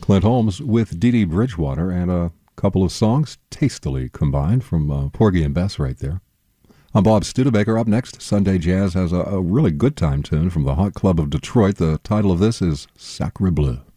Clint Holmes with Dee Dee Bridgewater and a couple of songs tastily combined from Porgy and Bess right there. I'm Bob Studebaker. Up next, Sunday Jazz has a really good time tune from the Hot Club of Detroit. The title of this is Sacre Bleu.